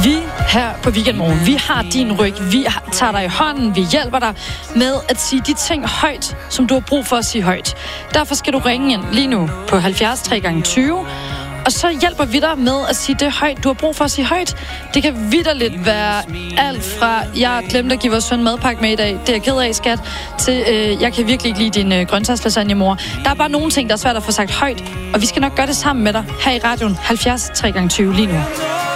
Vi her på Weekendmorgen, vi har din ryg, vi tager dig i hånden, vi hjælper dig med at sige de ting højt, som du har brug for at sige højt. Derfor skal du ringe ind lige nu på 70 3x20, og så hjælper vi dig med at sige det højt, du har brug for at sige højt. Det kan vitterligt være alt fra, jeg glemte at give vores søn madpakke med i dag, det er jeg ked af, skat, til jeg kan virkelig ikke lide din grøntsagslasagne, mor. Der er bare nogle ting, der er svært at få sagt højt, og vi skal nok gøre det sammen med dig her i radioen 70 3x20 lige nu.